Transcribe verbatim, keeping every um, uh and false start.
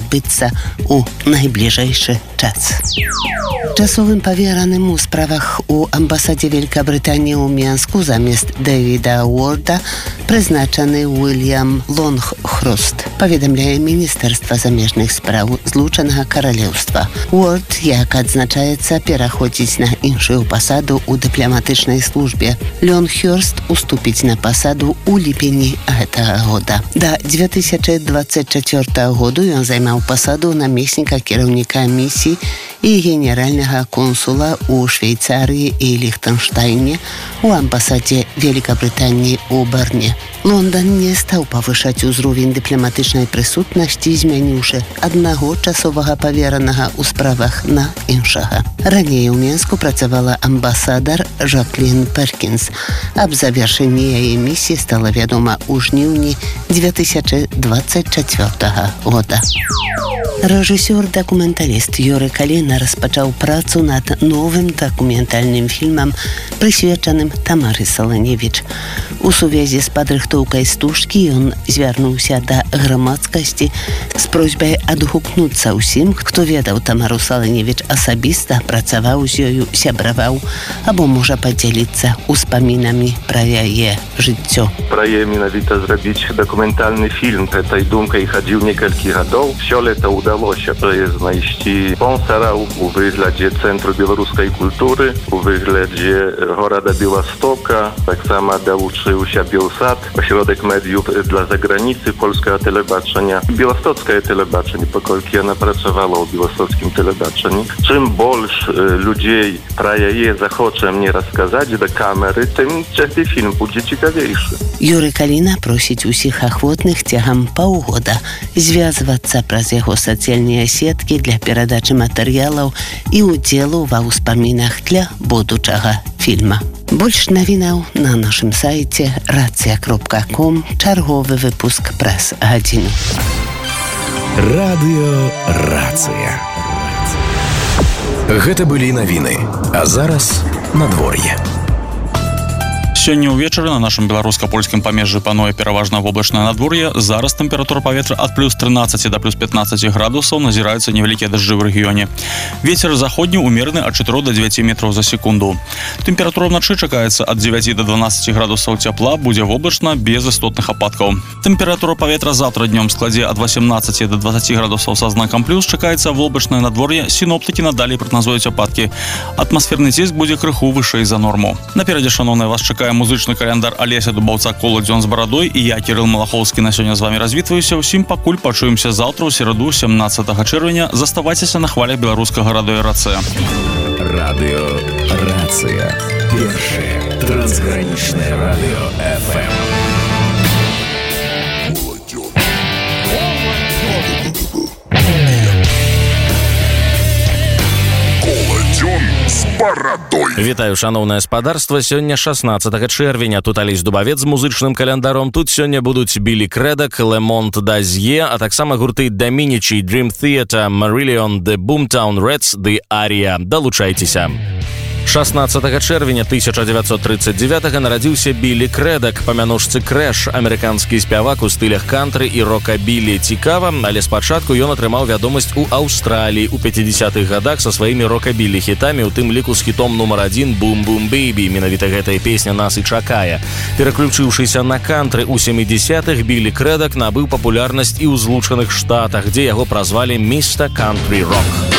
адбыцца ў найбліжэйшы час. Часовым павераным у справах у амбасадзе Великабрытаніі ў Менску замест Дэвіда Уорда прызначаны Уильям Лонгхрост, паведамляе Міністэрства замежных спраў Злучанага Каралеўства. Уорд, як адзначаецца, пераходзіць на іншую пасаду ў дыпламатычнай службе. Лонгхрост уступіць на пасаду ў ліпені гэтага года. Да дзве тысячы дваццаць чацвёртага году ён займаў пасаду намесніка кіраўніка місіі і генеральнага консула ў Швейцарыі і Ліхтэнштайне у амбасадзе Великабрытаніі ў Берне. Лондан не стаў павышаць узровень дыпламатычнай прысутнасці, змяніўшы аднаго часовага паверанага ў справах на іншага. Раней у Менску працавала амбасадар Жаклін Перкінс. Аб завяршэнні яе місіі стала вядома ў жніўні дзве тысячы дваццаць чацвёртага года. Рэжысёр-дакументаліст Юры Каліна распачаў працу над новым дакументальным фільмам, прысвечаным Тамары Саланевіч. У сувязі з падрыхтоўкай стужкі ён звярнуўся да грамадскасці з просьбай адгукнуцца ўсім, хто ведаў Тамару Саланевіч асабіста, працаваў з ёю, сябраваў, або можа падзяліцца ўспамінамі пра яе жыццё. Пра яе менавіта зрабіць дакументальны фільм. Гэтай думкай хадзіў некалькі гадоў. Сёлета ўдалося знайсці спонсара у выглядзе Цэнтру беларускай культуры, у выглядзе горада Беластока, таксама далучыўся Белсад, ашродак медыюў для заграніцы польскага тэлебачання, беластоцкае тэлебачанне, паколькі яна працавала ў беластоцкім тэлебачанні. Чым больш людзей пра яе захоча мне расказаць да камеры, тым гэты фільм будзе цікавейшы. Юры Каліна просіць усіх ахвотных цягам паўгода звязвацца праз яго сацыяльныя сеткі для перадачы матэрыялаў і ўдзелу ва ўспамінах для будучага фільма. Больш навінаў на нашым сайце рацыя кропка ком, чарговы выпуск прэс-гадзіны. Радыё Рацыя. Гэта былі навіны, а зараз надвор'е. Сёння ўвечары на нашым беларуска-польскім памежжы пануе пераважна воблачнае надвор'е. Зараз тэмпература паветра ад плюс трынаццаць да плюс пятнаццаць градусаў, назіраюцца невялікія дажджы ў рэгіёне. Вецер заходні ўмераны ад чатырох да дзевяці метраў за секунду. Тэмпература ўначы чакаецца ад дзевяці да дванаццаці градусаў цяпла, будзе воблачна без істотных ападкаў. Тэмпература паветра заўтра днём складзе ад васямнаццаці да дваццаці градусаў са знакам плюс, чакаецца воблачнае надвор'е, сіноптыкі надалей прагназуюць ападкі. Атмасферны ціск будзе крыху вышэй за норму. Наперадзе, шаноўныя, вас чакае музычны каляндар Алеся Дубаўца-Кола «Дзён з барадой», і я, Кірыл Малахоўскі, на сёння з вамі развітваюся. Усім пакуль пачуемся заўтра ў сераду сямнаццатага чэрвеня. Заставайцеся на хвалях беларускага радыё Рацыя. Радыё Рацыя. Першае трансгранічнае радыё эф эм. Вітаю, шаноўнае спадарства. Сёння шаснаццатага чэрвеня. Тут Алесь Дубавец з музычным календаром. Тут сёння будуць Білі Крэдак, Лемонт Дазье, а таксама гурты Домінічі, Dream Theater, Marillion, The Boomtown Rats, The Aria. Далучайцеся. шаснаццатага чэрвеня тысяча дзевяцьсот трыццаць дзевятага нарадзіўся Білі Крэдак, па мянушцы Крэш, амерыканскі спявак у стылях кантры і рокабілі. Цікава, але спачатку ён атрымаў вядомасць у Аўстраліі ў пяцідзясятых гадах са сваімі рокабілі хітамі, у тым ліку з хітом нумар адзін «Boom Boom Baby». Менавіта гэтая песня нас і чакае. Пераключыўшыся на кантры ў сямідзясятых, Білі Крэдак набыў папулярнасць і ў Злучаных Штатах, дзе яго празвалі «Містер Country Rock».